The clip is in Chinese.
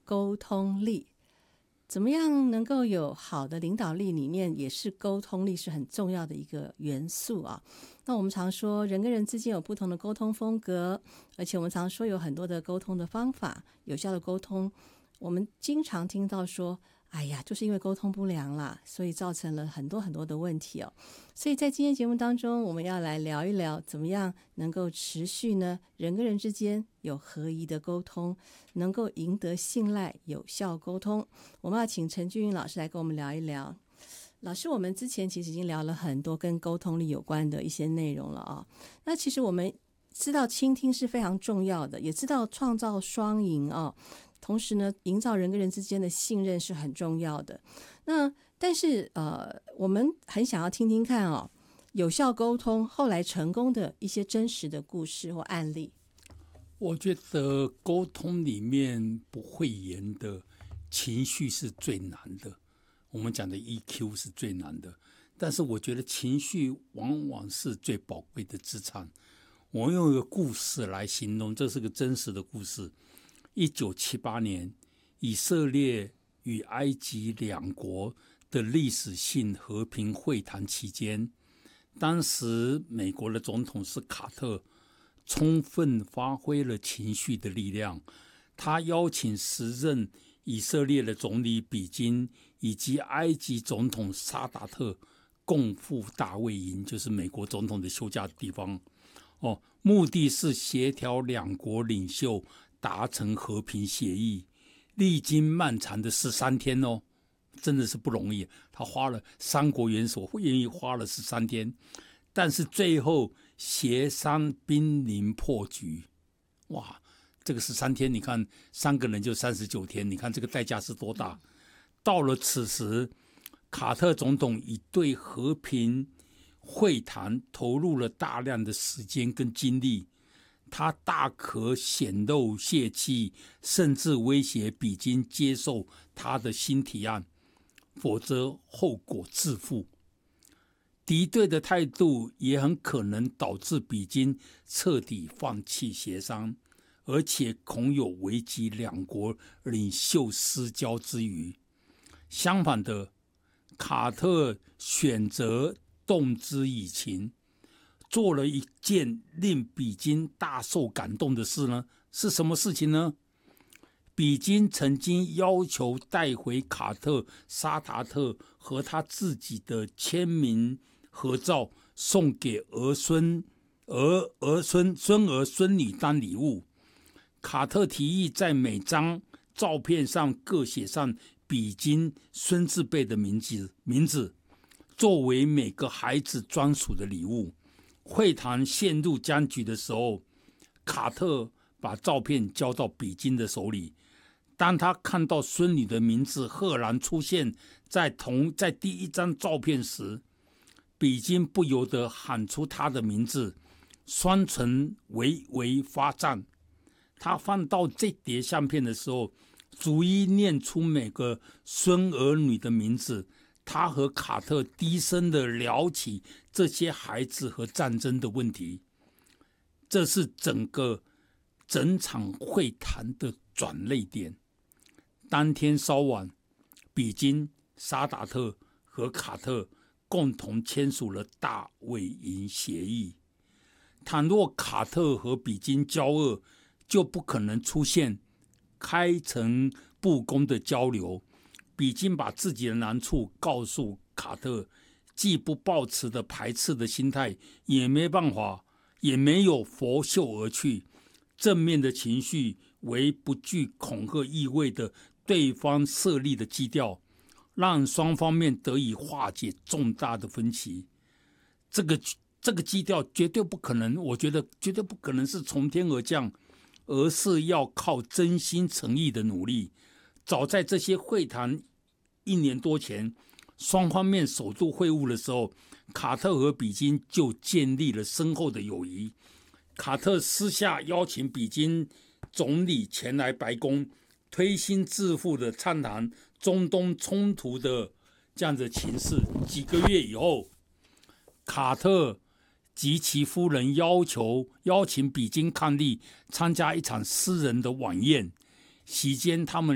沟通力。怎么样能够有好的领导力，里面也是沟通力是很重要的一个元素啊。那我们常说人跟人之间有不同的沟通风格，而且我们常说有很多的沟通的方法，有效的沟通，我们经常听到说哎呀，就是因为沟通不良啦，所以造成了很多很多的问题哦。所以在今天节目当中，我们要来聊一聊怎么样能够持续呢，人跟人之间有合宜的沟通，能够赢得信赖，有效沟通。我们要请陈俊云老师来跟我们聊一聊。老师，我们之前其实已经聊了很多跟沟通力有关的一些内容了啊。那其实我们知道倾听是非常重要的，也知道创造双赢啊。同时呢，营造人跟人之间的信任是很重要的。那但是我们很想要听听看哦，有效沟通后来成功的一些真实的故事或案例。 我觉得沟通里面不讳言的情绪是最难的，我们讲的 EQ 是最难的，但是我觉得情绪往往是最宝贵的资产。我用一个故事来形容，这是个真实的故事。1978年，以色列与埃及两国的历史性和平会谈期间，当时美国的总统是卡特，充分发挥了情绪的力量。他邀请时任以色列的总理比金以及埃及总统沙达特共赴大卫营，就是美国总统的休假的地方。目的是协调两国领袖达成和平协议，历经漫长的13天哦，真的是不容易。他花了3国元首愿意花了13天，但是最后协商濒临破局。哇，这个13天，你看3个人就39天，你看这个代价是多大？到了此时，卡特总统已对和平会谈投入了大量的时间跟精力。他大可显露泄气，甚至威胁比金接受他的新提案，否则后果自负。敌对的态度也很可能导致比金彻底放弃协商，而且恐有危及两国领袖私交之余。相反的，卡特选择动之以情，做了一件令比金大受感动的事呢？是什么事情呢？比金曾经要求带回卡特、沙达特和他自己的签名合照，送给孙儿孙女当礼物。卡特提议在每张照片上各写上比金、孙字辈的名字，作为每个孩子专属的礼物。会谈陷入僵局的时候，卡特把照片交到比金的手里。当他看到孙女的名字赫然出现在第一张照片时，比金不由得喊出她的名字，双唇微微发颤。他翻到这叠相片的时候，逐一念出每个孙儿女的名字。他和卡特低声地聊起这些孩子和战争的问题。这是整场会谈的转捩点。当天稍晚，比金、沙达特和卡特共同签署了大卫营协议。倘若卡特和比金交恶，就不可能出现开诚布公的交流。比金把自己的难处告诉卡特，既不抱持的排斥的心态，也没有拂袖而去。正面的情绪为不具恐吓意味的对方设立的基调，让双方面得以化解重大的分歧。这个基调绝对不可能，我觉得绝对不可能是从天而降，而是要靠真心诚意的努力。早在这些会谈1年多前，双方面首度会晤的时候，卡特和比金就建立了深厚的友谊。卡特私下邀请比金总理前来白宫，推心置腹的畅谈中东冲突的这样的情势。几个月以后，卡特及其夫人邀请比金伉俪参加一场私人的晚宴，席间他们